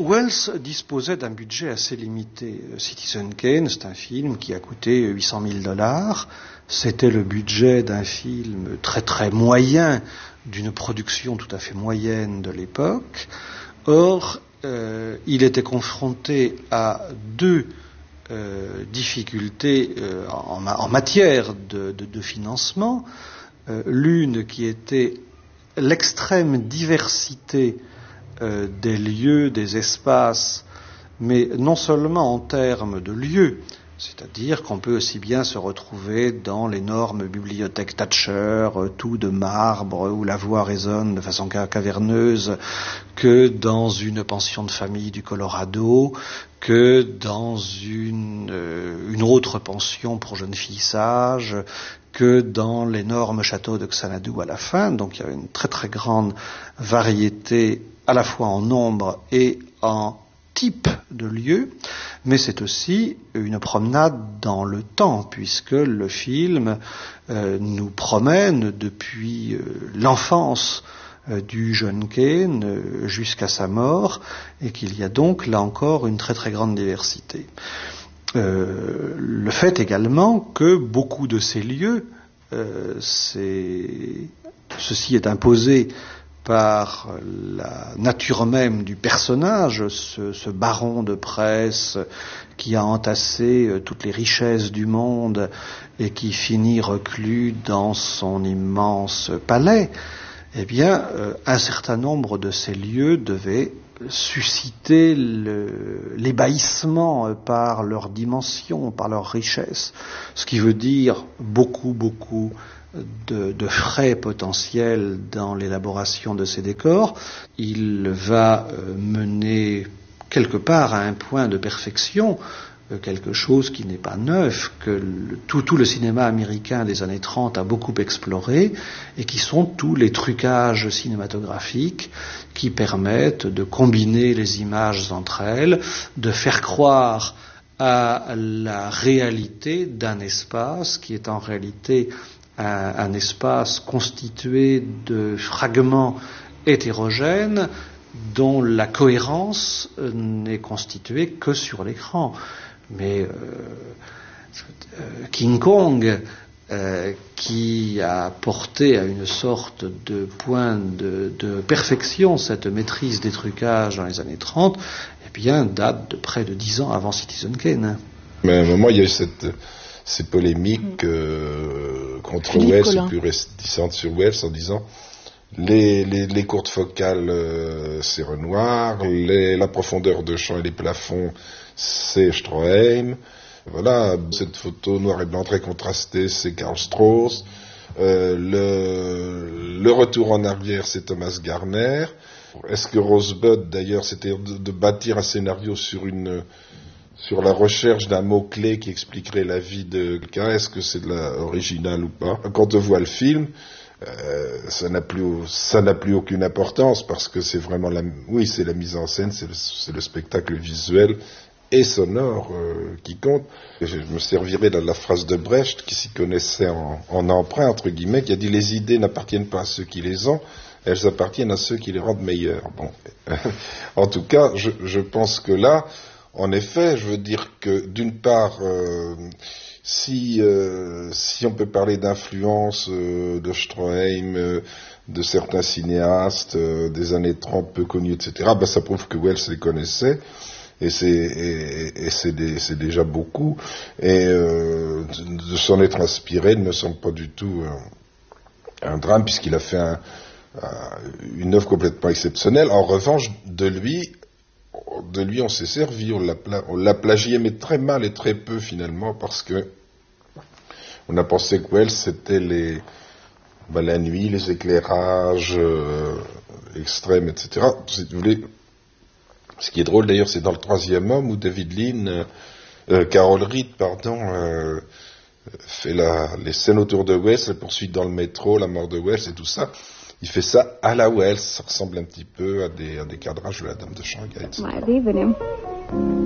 Welles disposait d'un budget assez limité. Citizen Kane, c'est un film qui a coûté $800,000. C'était le budget d'un film très très moyen, d'une production tout à fait moyenne de l'époque. Or, il était confronté à deux difficultés en matière de financement. L'une qui était l'extrême diversité des lieux, des espaces, mais non seulement en termes de lieux, c'est-à-dire qu'on peut aussi bien se retrouver dans l'énorme bibliothèque Thatcher, tout de marbre, où la voix résonne de façon caverneuse, que dans une pension de famille du Colorado, que dans une autre pension pour jeunes filles sages, que dans l'énorme château de Xanadu à la fin. Donc il y a une très très grande variété à la fois en nombre et en type de lieu, mais c'est aussi une promenade dans le temps, puisque le film nous promène depuis l'enfance du jeune Kane jusqu'à sa mort, et qu'il y a donc là encore une très très grande diversité. Le fait également que beaucoup de ces lieux, ceci est imposé par la nature même du personnage, ce baron de presse qui a entassé toutes les richesses du monde et qui finit reclus dans son immense palais, eh bien, un certain nombre de ces lieux devaient susciter l'ébahissement par leur dimension, par leur richesse, ce qui veut dire beaucoup de frais potentiels dans l'élaboration de ces décors. Il va mener quelque part à un point de perfection quelque chose qui n'est pas neuf, que tout le cinéma américain des années 30 a beaucoup exploré, et qui sont tous les trucages cinématographiques qui permettent de combiner les images entre elles, de faire croire à la réalité d'un espace qui est en réalité un espace constitué de fragments hétérogènes dont la cohérence n'est constituée que sur l'écran. Mais King Kong, qui a porté à une sorte de point de perfection cette maîtrise des trucages dans les années 30, eh bien, date de près de 10 ans avant Citizen Kane. Mais à un moment, il y a eu ces polémiques contre Welles, plus réticentes sur Welles, en disant les courtes focales, c'est Renoir, la profondeur de champ et les plafonds, c'est Stroheim. Voilà, cette photo noir et blanc très contrastée, c'est Karl Strauss. Le retour en arrière, c'est Thomas Garner. Est-ce que Rosebud, d'ailleurs, c'était de bâtir un scénario sur la recherche d'un mot-clé qui expliquerait la vie de quelqu'un? Est-ce que c'est de l'original ou pas? Quand on voit le film, ça n'a plus aucune importance, parce que c'est vraiment c'est la mise en scène, c'est le spectacle visuel et sonore qui compte. Je me servirai de la phrase de Brecht, qui s'y connaissait en emprunt, entre guillemets, qui a dit: les idées n'appartiennent pas à ceux qui les ont, elles appartiennent à ceux qui les rendent meilleures. Bon, en tout cas, je pense que là, en effet, je veux dire que d'une part, si on peut parler d'influence de Stroheim, de certains cinéastes des années 30 peu connus, etc., ça prouve que Welles les connaissait. Et c'est déjà beaucoup. Et de s'en être inspiré ne me semble pas du tout un drame, puisqu'il a fait une œuvre complètement exceptionnelle. En revanche, de lui on s'est servi, on l'a plagié, mais très mal et très peu finalement, parce que on a pensé que Welles c'était la nuit, les éclairages extrêmes, etc. Si vous voulez. Ce qui est drôle d'ailleurs, c'est dans Le Troisième Homme où David Lean, Carol Reed, fait les scènes autour de Welles, les poursuites dans le métro, la mort de Welles et tout ça. Il fait ça à la Welles, ça ressemble un petit peu à des cadrages de la Dame de Shanghai.